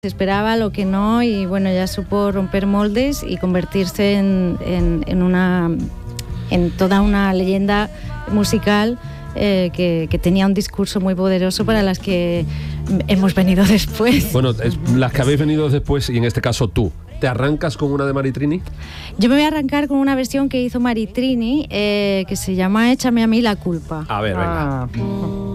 Se esperaba, lo que no, y bueno, ya supo romper moldes y convertirse en toda una leyenda musical que tenía un discurso muy poderoso para las que hemos venido después. Bueno, las que habéis venido después, y en este caso tú, ¿te arrancas con una de Maritrini? Yo me voy a arrancar con una versión que hizo Maritrini que se llama Échame a mí la culpa. A ver, venga.